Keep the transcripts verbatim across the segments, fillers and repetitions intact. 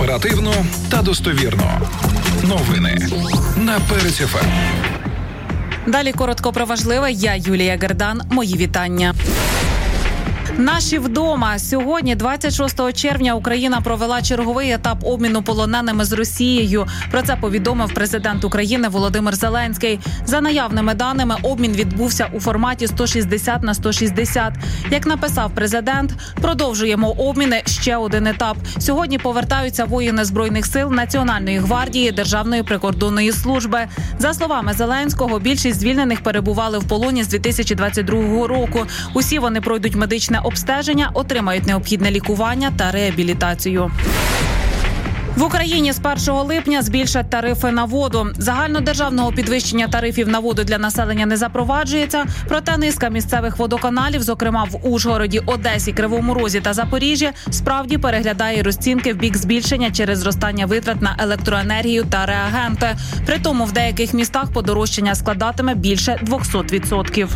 Оперативно та достовірно. Новини на Перець еф ем. Далі коротко про важливе. Я Юлія Гердан. Мої вітання. Наші вдома. Сьогодні, двадцять шостого червня, Україна провела черговий етап обміну полоненими з Росією. Про це повідомив президент України Володимир Зеленський. За наявними даними, обмін відбувся у форматі сто шістдесят на сто шістдесят. Як написав президент, продовжуємо обміни, ще один етап. Сьогодні повертаються воїни Збройних сил, Національної гвардії, Державної прикордонної служби. За словами Зеленського, більшість звільнених перебували в полоні з дві тисячі двадцять другого року. Усі вони пройдуть медичне обстеження, отримають необхідне лікування та реабілітацію. В Україні з першого липня збільшать тарифи на воду. Загальнодержавного підвищення тарифів на воду для населення не запроваджується, проте низка місцевих водоканалів, зокрема в Ужгороді, Одесі, Кривому Розі та Запоріжжі, справді переглядає розцінки в бік збільшення через зростання витрат на електроенергію та реагенти. При тому в деяких містах подорожчання складатиме більше двісті відсотків.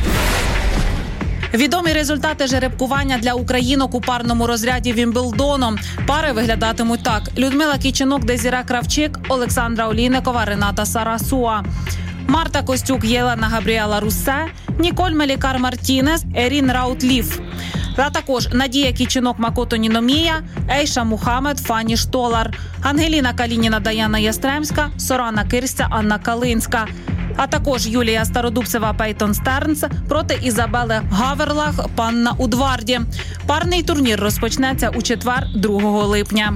Відомі результати жеребкування для українок у парному розряді Вімблдону. Пари виглядатимуть так: Людмила Кіченок, Дезіре Кравчик, Олександра Олійникова, Рената Сарасуа, Марта Костюк, Єлена Габріела Руссе, Ніколь Мелікар Мартінес, Ерін Раутліф. А також Надія Кіченок, Макото Ніномія, Ейша Мухаммед, Фані Штолар, Ангеліна Калініна, Даяна Ястремська, Сорана Кирстя, Анна Калинська. А також Юлія Стародубцева, Пейтон Стернс проти Ізабели Гаверлах, Панна Удварді. Парний турнір розпочнеться у четвер, другого липня.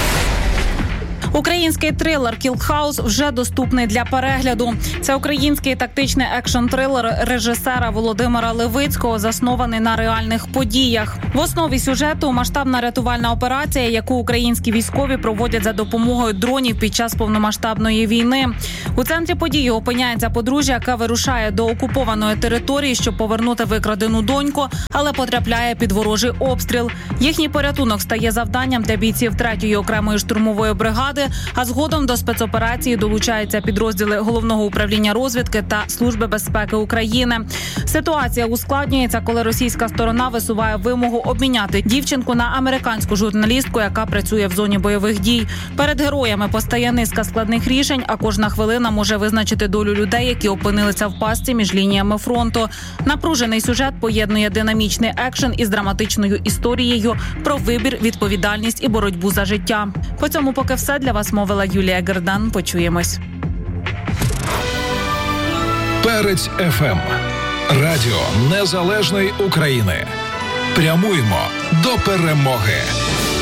Український трилер «Кілкхаус» вже доступний для перегляду. Це український тактичний екшн-трилер режисера Володимира Левицького, заснований на реальних подіях. В основі сюжету масштабна рятувальна операція, яку українські військові проводять за допомогою дронів під час повномасштабної війни. У центрі події опиняється подружжя, яке вирушає до окупованої території, щоб повернути викрадену доньку, але потрапляє під ворожий обстріл. Їхній порятунок стає завданням для бійців третьої окремої штурмової бригади, а згодом до спецоперації долучаються підрозділи Головного управління розвідки та Служби безпеки України. Ситуація ускладнюється, коли російська сторона висуває вимогу обміняти дівчинку на американську журналістку, яка працює в зоні бойових дій. Перед героями постає низка складних рішень, а кожна хвилина може визначити долю людей, які опинилися в пастці між лініями фронту. Напружений сюжет поєднує динамічний екшен із драматичною історією про вибір, відповідальність і боротьбу за життя. По цьому поки все. Для вас мовила Юлія Гердан. Почуємось. Перець еф ем. Радіо Незалежної України. Прямуємо до перемоги.